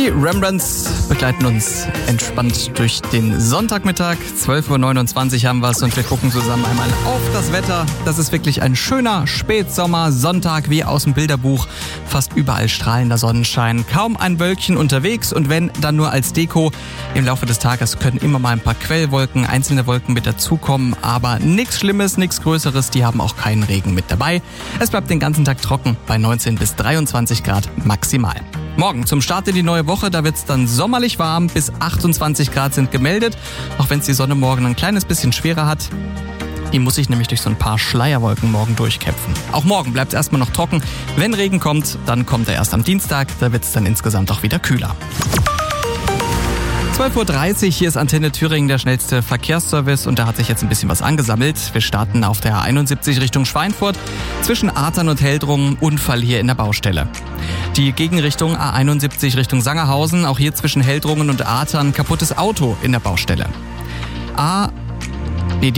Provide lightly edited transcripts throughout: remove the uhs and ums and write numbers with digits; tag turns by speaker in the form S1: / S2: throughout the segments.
S1: Die Rembrandts begleiten uns entspannt durch den Sonntagmittag. 12.29 Uhr haben wir es und wir gucken zusammen einmal auf das Wetter. Das ist wirklich ein schöner Spätsommer-Sonntag wie aus dem Bilderbuch. Fast überall strahlender Sonnenschein, kaum ein Wölkchen unterwegs und wenn, dann nur als Deko. Im Laufe des Tages können immer mal ein paar Quellwolken, einzelne Wolken mit dazukommen, aber nichts Schlimmes, nichts Größeres, die haben auch keinen Regen mit dabei. Es bleibt den ganzen Tag trocken bei 19 bis 23 Grad maximal. Morgen zum Start in die neue Woche, da wird es dann sommerlich warm, bis 28 Grad sind gemeldet, auch wenn es die Sonne morgen ein kleines bisschen schwerer hat. Die muss sich nämlich durch so ein paar Schleierwolken morgen durchkämpfen. Auch morgen bleibt es erstmal noch trocken. Wenn Regen kommt, dann kommt er erst am Dienstag, da wird es dann insgesamt auch wieder kühler. 12.30 Uhr, hier ist Antenne Thüringen, der schnellste Verkehrsservice und da hat sich jetzt ein bisschen was angesammelt. Wir starten auf der A71 Richtung Schweinfurt. Zwischen Ahrtal und Heldrungen Unfall hier in der Baustelle. Die Gegenrichtung A71 Richtung Sangerhausen, auch hier zwischen Heldrungen und Ahrtal kaputtes Auto in der Baustelle. Die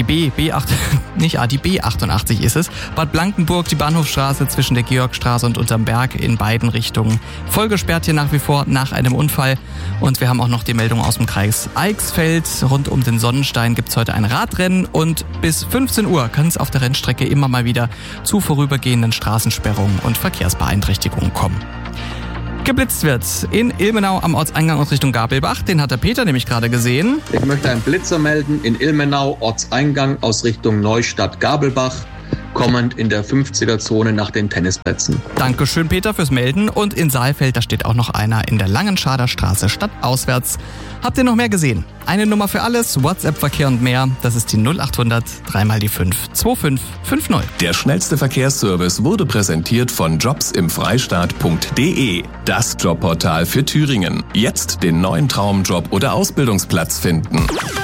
S1: B88 ist es. Bad Blankenburg, die Bahnhofstraße zwischen der Georgstraße und unterm Berg in beiden Richtungen. Voll gesperrt hier nach wie vor nach einem Unfall. Und wir haben auch noch die Meldung aus dem Kreis Eichsfeld. Rund um den Sonnenstein gibt es heute ein Radrennen und bis 15 Uhr kann es auf der Rennstrecke immer mal wieder zu vorübergehenden Straßensperrungen und Verkehrsbeeinträchtigungen kommen. Geblitzt wird in Ilmenau am Ortseingang aus Richtung Gabelbach. Den hat der Peter nämlich gerade gesehen.
S2: Ich möchte einen Blitzer melden in Ilmenau, Ortseingang aus Richtung Neustadt-Gabelbach, kommend in der 50er-Zone nach den Tennisplätzen.
S1: Dankeschön, Peter, fürs Melden. Und in Saalfeld, da steht auch noch einer in der Langenschader Straße stadtauswärts. Habt ihr noch mehr gesehen? Eine Nummer für alles, WhatsApp-Verkehr und mehr. Das ist die 0800 3 die 5 2550.
S3: Der schnellste Verkehrsservice wurde präsentiert von jobsimfreistaat.de. Das Jobportal für Thüringen. Jetzt den neuen Traumjob oder Ausbildungsplatz finden.